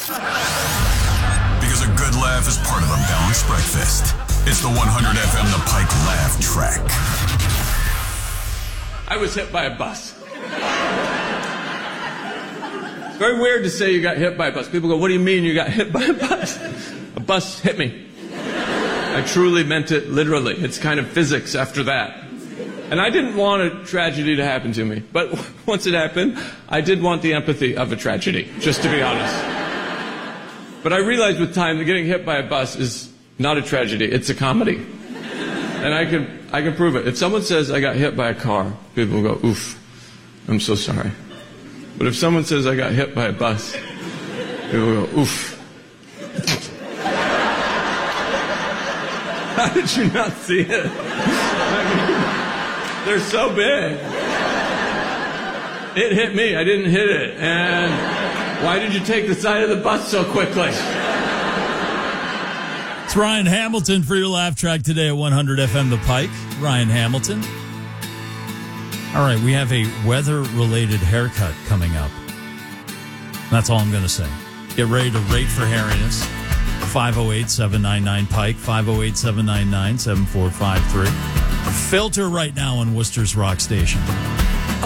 Because a good laugh is part of a balanced breakfast. It's the 100 FM The Pike Laugh Track. I was hit by a bus. It's very weird to say you got hit by a bus. People go, what do you mean you got hit by a bus? A bus hit me. I truly meant it literally. It's kind of physics after that. And I didn't want a tragedy to happen to me. But once it happened, I did want the empathy of a tragedy, just to be honest. But I realized with time that getting hit by a bus is not a tragedy. It's a comedy. And I can prove it. If someone says I got hit by a car, people will go, oof, I'm so sorry. But if someone says I got hit by a bus, people will go, oof. How did you not see it? I mean, they're so big. It hit me. I didn't hit it. And why did you take the side of the bus so quickly? It's Ryan Hamilton for your laugh track today at 100 FM The Pike. Ryan Hamilton. All right, we have a weather-related haircut coming up. That's all I'm going to say. Get ready to rate for hairiness. 508-799-PIKE, 508-799-7453. Filter right now on Worcester's Rock Station.